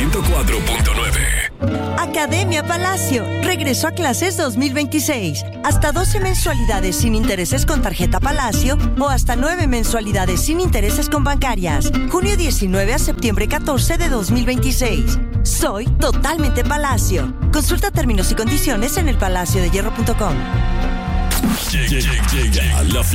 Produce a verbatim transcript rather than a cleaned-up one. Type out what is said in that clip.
ciento cuatro punto nueve. Academia Palacio regresó a clases dos mil veintiséis. Hasta doce mensualidades sin intereses con tarjeta Palacio o hasta nueve mensualidades sin intereses con bancarias. Junio diecinueve a septiembre catorce de dos mil veintiséis. Soy totalmente Palacio. Consulta términos y condiciones en el palacio de hierro punto com. Llega la